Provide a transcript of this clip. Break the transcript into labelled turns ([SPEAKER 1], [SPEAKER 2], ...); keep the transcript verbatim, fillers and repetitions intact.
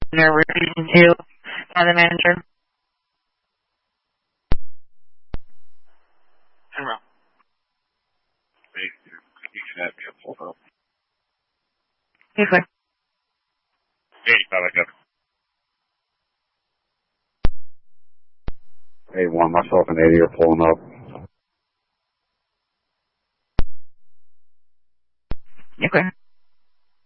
[SPEAKER 1] You're repeating to by the manager.
[SPEAKER 2] Hello. Hey, you can have me a pulled up.
[SPEAKER 1] Yes, sir.
[SPEAKER 2] Hey, thought I got Hey, one, myself and Eddie are pulling up.
[SPEAKER 1] Okay.